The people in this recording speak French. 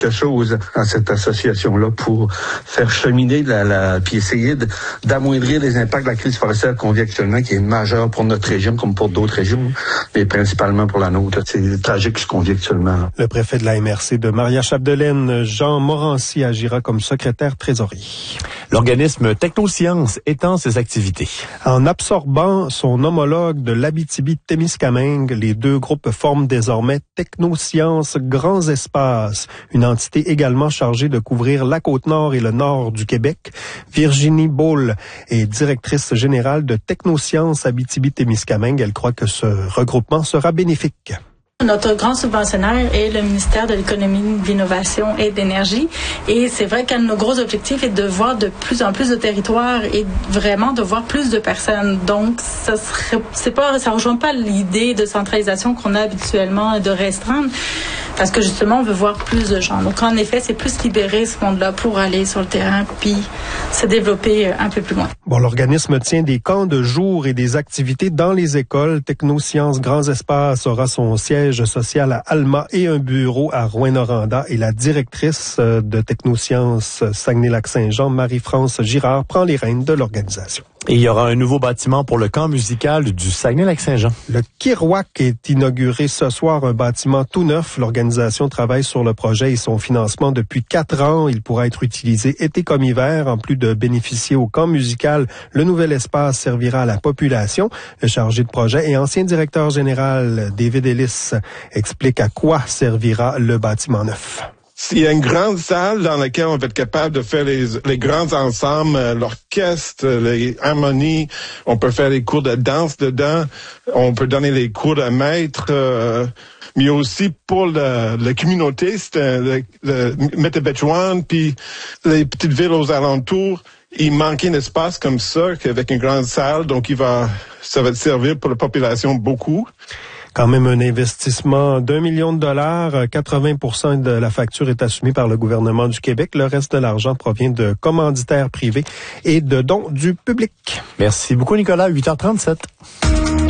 quelque chose à cette association-là pour faire cheminer puis essayer d'amoindrir les impacts de la crise forestière qu'on vit actuellement, qui est majeure pour notre région comme pour d'autres régions, mais principalement pour la nôtre. C'est tragique ce qu'on vit actuellement. Le préfet de la MRC de Maria-Chapdelaine, Jean Morancy, agira comme secrétaire trésorier. L'organisme Technosciences étend ses activités. En absorbant son homologue de l'Abitibi-Témiscamingue, les deux groupes forment désormais Technosciences Grands Espaces, une entité également chargée de couvrir la Côte-Nord et le nord du Québec. Virginie Ball est directrice générale de Technosciences Abitibi-Témiscamingue. Elle croit que ce regroupement sera bénéfique. Notre grand subventionnaire est le ministère de l'Économie, de l'Innovation et de l'Énergie. Et c'est vrai qu'un de nos gros objectifs est de voir de plus en plus de territoires et vraiment de voir plus de personnes. Donc, ça rejoint pas l'idée de centralisation qu'on a habituellement de restreindre, parce que justement, on veut voir plus de gens. Donc, en effet, c'est plus libérer ce monde-là pour aller sur le terrain puis se développer un peu plus loin. Bon, l'organisme tient des camps de jour et des activités dans les écoles. Technosciences Grands Espaces aura son siège social à Alma et un bureau à Rouyn-Noranda. Et la directrice de Technosciences Saguenay-Lac-Saint-Jean, Marie-France Girard, prend les rênes de l'organisation. Et il y aura un nouveau bâtiment pour le camp musical du Saguenay-Lac-Saint-Jean. Le Kirouac est inauguré ce soir, un bâtiment tout neuf. L'organisation travaille sur le projet et son financement depuis 4 ans. Il pourra être utilisé été comme hiver. En plus de bénéficier au camp musical, le nouvel espace servira à la population. Le chargé de projet et ancien directeur général, David Ellis, explique à quoi servira le bâtiment neuf. Il y a une grande salle dans laquelle on va être capable de faire les grands ensembles, l'orchestre, les harmonies. On peut faire des cours de danse dedans. On peut donner des cours de maître. Mais aussi pour la communauté, c'est le Métabetchouan, puis les petites villes aux alentours. Il manquait un espace comme ça, avec une grande salle. Donc, ça va servir pour la population beaucoup. Quand même un investissement d'1 million de dollars. 80% de la facture est assumée par le gouvernement du Québec. Le reste de l'argent provient de commanditaires privés et de dons du public. Merci beaucoup, Nicolas. 8h37.